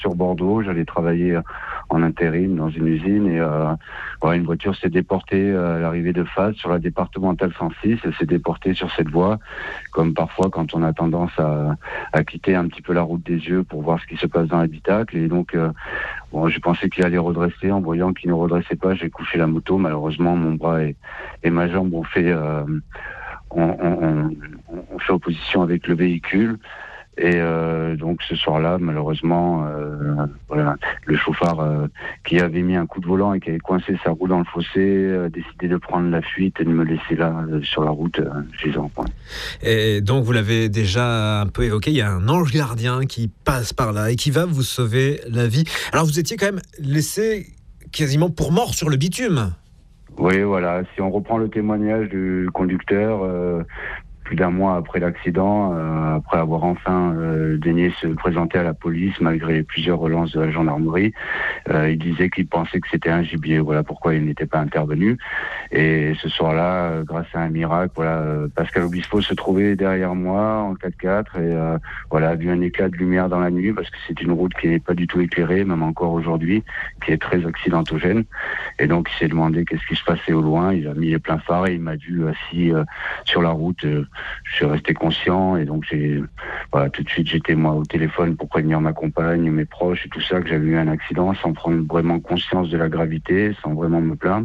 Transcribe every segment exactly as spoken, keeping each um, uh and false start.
sur Bordeaux. J'allais travailler en intérim dans une usine et euh, ouais, une voiture s'est déportée à l'arrivée de Fas sur la départementale cent six. Elle s'est déportée sur cette voie, comme parfois quand on a tendance à, à quitter un petit peu la route des yeux pour voir ce qui se passe dans l'habitacle. Et donc, euh, bon, je pensais qu'il allait redresser. En voyant qu'il ne redressait pas, j'ai couché la moto. Malheureusement, mon bras et, et ma jambe ont fait, euh, on, on, on, on fait opposition avec le véhicule. Et euh, donc ce soir-là, malheureusement, euh, voilà, le chauffard euh, qui avait mis un coup de volant et qui avait coincé sa roue dans le fossé a décidé de prendre la fuite et de me laisser là euh, sur la route, euh, gisant. Et donc vous l'avez déjà un peu évoqué, il y a un ange gardien qui passe par là et qui va vous sauver la vie. Alors vous étiez quand même laissé quasiment pour mort sur le bitume. Oui, voilà. Si on reprend le témoignage du conducteur, euh, plus d'un mois après l'accident, euh, après avoir enfin euh, daigné se présenter à la police malgré plusieurs relances de la gendarmerie, euh, il disait qu'il pensait que c'était un gibier. Voilà pourquoi il n'était pas intervenu. Et ce soir-là, euh, grâce à un miracle, voilà, euh, Pascal Obispo se trouvait derrière moi en quatre-quatre et euh, voilà, a vu un éclat de lumière dans la nuit parce que c'est une route qui n'est pas du tout éclairée, même encore aujourd'hui, qui est très accidentogène. Et donc il s'est demandé qu'est-ce qui se passait au loin. Il a mis les pleins phares et il m'a vu assis euh, sur la route. Euh, Je suis resté conscient et donc j'ai, voilà, tout de suite j'étais moi au téléphone pour prévenir ma compagne, mes proches et tout ça que j'avais eu un accident sans prendre vraiment conscience de la gravité, sans vraiment me plaindre.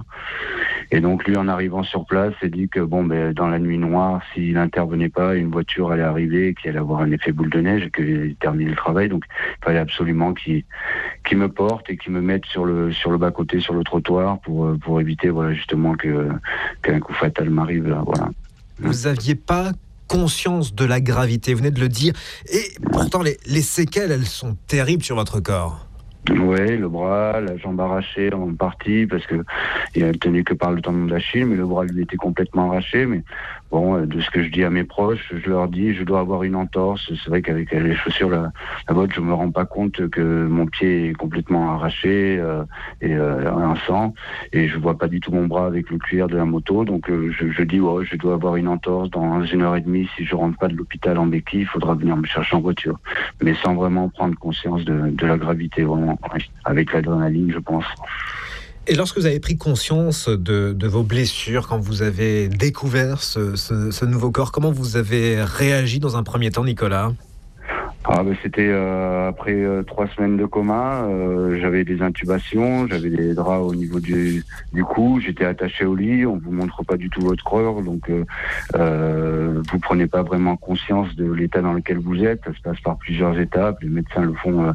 Et donc lui en arrivant sur place s'est dit que bon ben dans la nuit noire s'il n'intervenait pas une voiture allait arriver, qu'il allait avoir un effet boule de neige et qu'il terminait le travail. Donc il fallait absolument qu'il, qu'il me porte et qu'il me mette sur le sur le bas côté sur le trottoir pour pour éviter voilà justement que qu'un coup fatal m'arrive là, voilà. Vous n'aviez pas conscience de la gravité, vous venez de le dire. Et pourtant, les, les séquelles, elles sont terribles sur votre corps. Oui, le bras, la jambe arrachée en partie, parce que il a tenu que par le tendon d'Achille, mais le bras lui était complètement arraché. Mais bon, de ce que je dis à mes proches, je leur dis, je dois avoir une entorse. C'est vrai qu'avec les chaussures, la, la botte, je me rends pas compte que mon pied est complètement arraché euh, et euh, un sang, et je vois pas du tout mon bras avec le cuir de la moto. Donc euh, je, je dis, ouais, je dois avoir une entorse dans une heure et demie. Si je rentre pas de l'hôpital en béquille, il faudra venir me chercher en voiture, mais sans vraiment prendre conscience de, de la gravité, vraiment. Avec l'adrénaline, je pense. Et lorsque vous avez pris conscience de, de vos blessures, quand vous avez découvert ce, ce, ce nouveau corps, comment vous avez réagi dans un premier temps, Nicolas ? Ah ben c'était euh, après euh, trois semaines de coma, euh, j'avais des intubations, j'avais des draps au niveau du, du cou, j'étais attaché au lit, on vous montre pas du tout votre corps, donc euh, euh, vous prenez pas vraiment conscience de l'état dans lequel vous êtes. Ça se passe par plusieurs étapes, les médecins le font euh,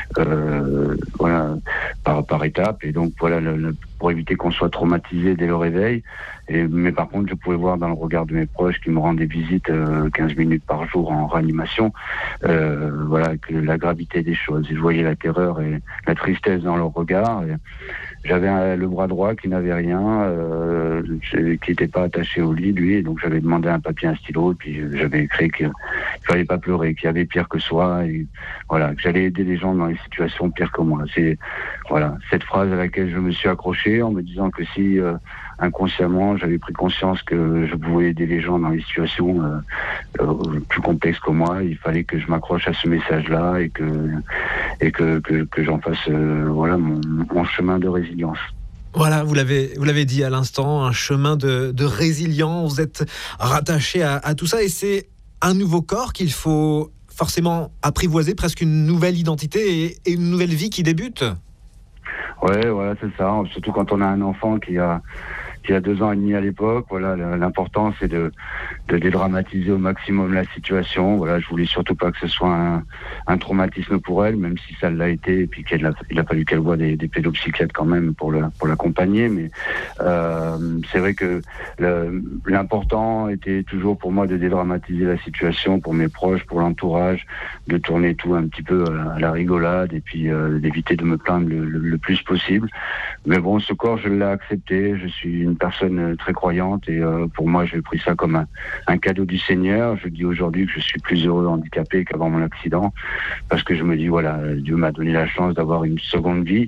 euh, voilà par par étapes, et donc voilà le, le, pour éviter qu'on soit traumatisé dès le réveil. Et, mais par contre, je pouvais voir dans le regard de mes proches qui me rendaient visite euh, quinze minutes par jour en réanimation, euh, voilà, que la gravité des choses. Et je voyais la terreur et la tristesse dans leur regard. Et j'avais un, le bras droit qui n'avait rien, euh, qui n'était pas attaché au lit, lui. Et donc j'avais demandé un papier, un stylo, et puis j'avais écrit qu'il ne fallait pas pleurer, qu'il y avait pire que soi. Et voilà, que j'allais aider les gens dans les situations pires que moi. C'est voilà cette phrase à laquelle je me suis accroché en me disant que si euh, inconsciemment, j'avais pris conscience que je pouvais aider les gens dans les situations euh, euh, plus complexes que moi. Il fallait que je m'accroche à ce message-là et que et que que, que j'en fasse euh, voilà mon, mon chemin de résilience. Voilà, vous l'avez, vous l'avez dit à l'instant, un chemin de, de résilience. Vous êtes rattaché à, à tout ça et c'est un nouveau corps qu'il faut forcément apprivoiser, presque une nouvelle identité et, et une nouvelle vie qui débute. Ouais, voilà, c'est ça. Surtout quand on a un enfant qui a qui a deux ans et demi à l'époque. Voilà, l'important c'est de, de dédramatiser au maximum la situation. Voilà, je voulais surtout pas que ce soit un, un traumatisme pour elle, même si ça l'a été, et puis qu'il a, il a fallu qu'elle voie des, des pédopsychiatres quand même pour le, pour l'accompagner. Mais euh, c'est vrai que le, l'important était toujours pour moi de dédramatiser la situation pour mes proches, pour l'entourage, de tourner tout un petit peu à la, à la rigolade et puis euh, d'éviter de me plaindre le, le, le plus possible. Mais bon, ce corps, je l'ai accepté. Je suis une personne très croyante et euh, pour moi, j'ai pris ça comme un, un cadeau du Seigneur. Je dis aujourd'hui que je suis plus heureux handicapé qu'avant mon accident parce que je me dis, voilà, Dieu m'a donné la chance d'avoir une seconde vie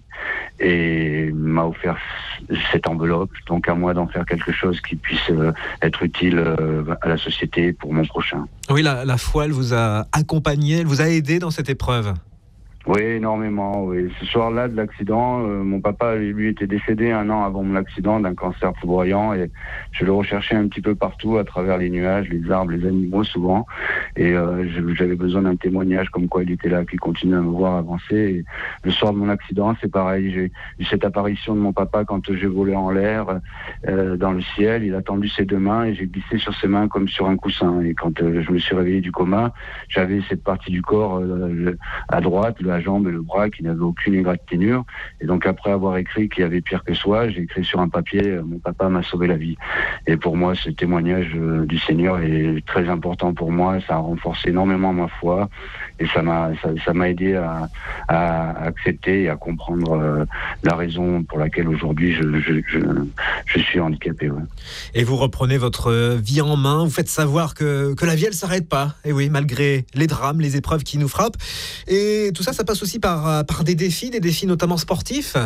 et m'a offert cette enveloppe. Donc à moi d'en faire quelque chose qui puisse euh, être utile euh, à la société pour mon prochain. Oui, la, la foi, elle vous a accompagné, elle vous a aidé dans cette épreuve. Oui, énormément. Oui. Ce soir-là de l'accident, euh, mon papa, lui, était décédé un an avant mon accident d'un cancer foudroyant et je le recherchais un petit peu partout à travers les nuages, les arbres, les animaux souvent. Et euh, j'avais besoin d'un témoignage comme quoi il était là, qu'il continue à me voir avancer. Et le soir de mon accident, c'est pareil. J'ai eu cette apparition de mon papa quand j'ai volé en l'air euh, dans le ciel. Il a tendu ses deux mains et j'ai glissé sur ses mains comme sur un coussin. Et quand euh, je me suis réveillé du coma, j'avais cette partie du corps euh, à droite, le la jambe et le bras qui n'avaient aucune égratignure. Et donc après avoir écrit qu'il y avait pire que soi, j'ai écrit sur un papier euh, mon papa m'a sauvé la vie. Et pour moi, ce témoignage euh, du Seigneur est très important pour moi. Ça a renforcé énormément ma foi et ça m'a ça, ça m'a aidé à, à accepter et à comprendre euh, la raison pour laquelle aujourd'hui je, je, je, je suis handicapé. Ouais. Et vous reprenez votre vie en main. Vous faites savoir que, que la vie, elle ne s'arrête pas. Et oui, malgré les drames, les épreuves qui nous frappent. Et tout ça, ça passe aussi par, par des défis, des défis notamment sportifs.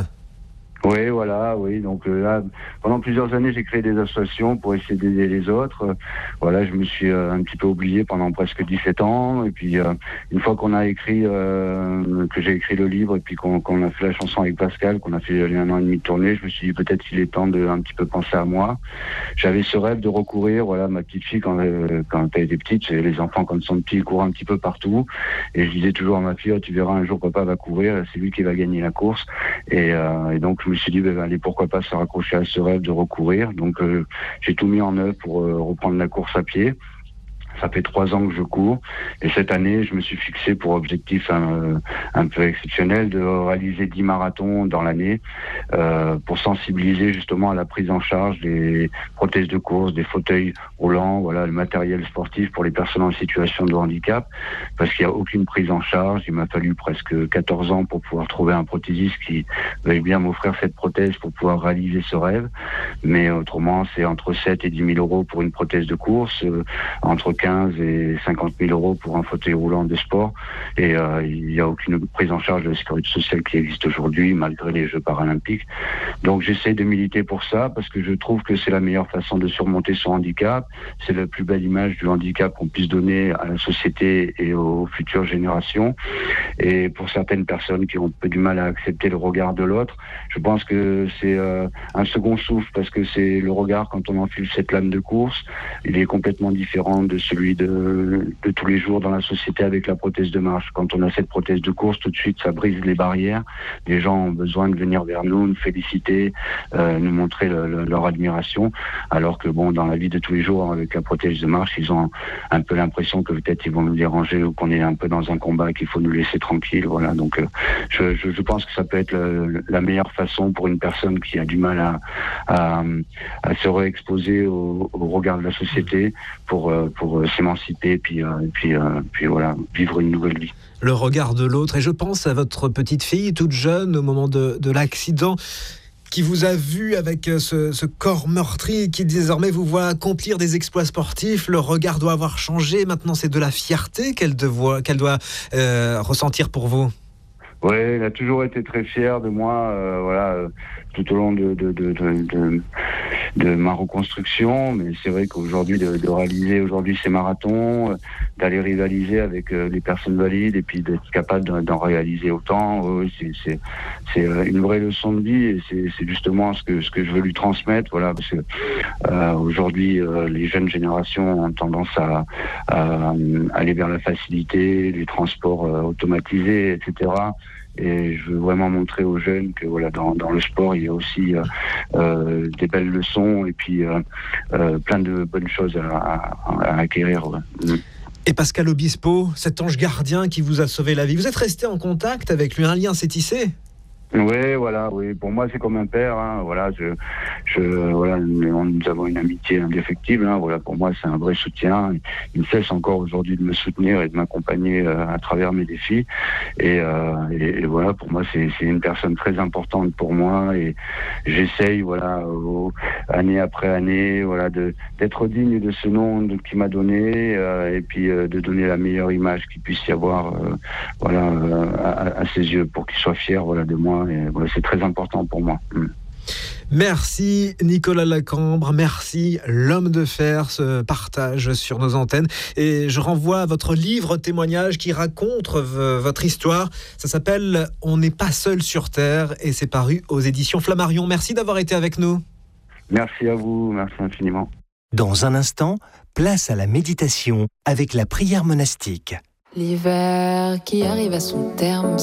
Oui, voilà, oui. Donc euh, là, pendant plusieurs années, j'ai créé des associations pour essayer d'aider les autres. Euh, voilà, je me suis euh, un petit peu oublié pendant presque dix-sept ans. Et puis, euh, une fois qu'on a écrit, euh, que j'ai écrit le livre, et puis qu'on, qu'on a fait la chanson avec Pascal, qu'on a fait un an et demi de tournée, je me suis dit peut-être qu'il est temps de un petit peu penser à moi. J'avais ce rêve de recourir. Voilà, ma petite fille, quand, euh, quand elle était petite, les enfants, quand ils sont petits, ils courent un petit peu partout. Et je disais toujours à ma fille, oh, tu verras, un jour, papa va courir, c'est lui qui va gagner la course. Et, euh, et donc, je me suis dit, ben, allez, pourquoi pas se raccrocher à ce rêve de recourir. Donc, euh, j'ai tout mis en œuvre pour euh, reprendre la course à pied. Ça fait trois ans que je cours et cette année, je me suis fixé pour objectif un, un peu exceptionnel de réaliser dix marathons dans l'année euh, pour sensibiliser justement à la prise en charge des prothèses de course, des fauteuils roulants, voilà, le matériel sportif pour les personnes en situation de handicap parce qu'il n'y a aucune prise en charge. Il m'a fallu presque quatorze ans pour pouvoir trouver un prothésiste qui veuille bien m'offrir cette prothèse pour pouvoir réaliser ce rêve. Mais autrement, c'est entre sept et dix mille euros pour une prothèse de course, euh, entre quinze et cinquante mille euros pour un fauteuil roulant de sport. Et euh, il n'y a aucune prise en charge de la sécurité sociale qui existe aujourd'hui, malgré les Jeux paralympiques. Donc j'essaie de militer pour ça, parce que je trouve que c'est la meilleure façon de surmonter son handicap. C'est la plus belle image du handicap qu'on puisse donner à la société et aux futures générations. Et pour certaines personnes qui ont un peu du mal à accepter le regard de l'autre, je pense que c'est euh, un second souffle, parce que c'est le regard quand on enfile cette lame de course, il est complètement différent de celui de, de tous les jours dans la société avec la prothèse de marche. Quand on a cette prothèse de course, tout de suite, ça brise les barrières. Les gens ont besoin de venir vers nous, nous féliciter, euh, nous montrer le, le, leur admiration, alors que bon, dans la vie de tous les jours, avec la prothèse de marche, ils ont un peu l'impression que peut-être ils vont nous déranger ou qu'on est un peu dans un combat, qu'il faut nous laisser tranquille. Voilà. Donc, euh, je, je, je pense que ça peut être le, la meilleure façon pour une personne qui a du mal à, à, à se réexposer au, au regard de la société pour, pour s'émanciper, puis, euh, puis, euh, puis voilà, vivre une nouvelle vie. Le regard de l'autre. Et je pense à votre petite fille, toute jeune, au moment de, de l'accident, qui vous a vu avec ce, ce corps meurtri, qui désormais vous voit accomplir des exploits sportifs. Le regard doit avoir changé. Maintenant, c'est de la fierté qu'elle doit, qu'elle doit euh, ressentir pour vous. Oui, elle a toujours été très fière de moi, euh, voilà, euh, tout au long de, de, de, de, de, de ma reconstruction. Mais c'est vrai qu'aujourd'hui, de, de réaliser aujourd'hui ces marathons, euh, d'aller rivaliser avec euh, les personnes valides et puis d'être capable d'en, d'en réaliser autant, euh, c'est, c'est, c'est euh, une vraie leçon de vie et c'est, c'est justement ce que, ce que je veux lui transmettre, voilà, parce que euh, aujourd'hui, euh, les jeunes générations ont tendance à, à, à aller vers la facilité, les transports euh, automatisés, et cetera. Et je veux vraiment montrer aux jeunes que voilà, dans, dans le sport, il y a aussi euh, euh, des belles leçons et puis euh, euh, plein de bonnes choses à, à, à acquérir. Ouais. Et Pascal Obispo, cet ange gardien qui vous a sauvé la vie, vous êtes resté en contact avec lui, un lien s'est tissé ? Oui, voilà, oui. Pour moi, c'est comme un père. Hein. Voilà, je, je, voilà, nous avons une amitié indéfectible. Hein. Voilà, pour moi, c'est un vrai soutien. Il ne cesse encore aujourd'hui de me soutenir et de m'accompagner euh, à travers mes défis. Et, euh, et, et voilà, pour moi, c'est, c'est une personne très importante pour moi. Et j'essaye, voilà, euh, année après année, voilà, de d'être digne de ce nom de, qu'il m'a donné, euh, et puis euh, de donner la meilleure image qu'il puisse y avoir, euh, voilà, euh, à, à ses yeux, pour qu'il soit fier, voilà, de moi. Et voilà, c'est très important pour moi. Merci Nicolas Lacambre, merci l'homme de fer, ce partage sur nos antennes. Et je renvoie à votre livre témoignage qui raconte v- votre histoire. Ça s'appelle « On n'est pas seul sur Terre » et c'est paru aux éditions Flammarion. Merci d'avoir été avec nous. Merci à vous, merci infiniment. Dans un instant, place à la méditation avec la prière monastique. L'hiver qui arrive à son terme.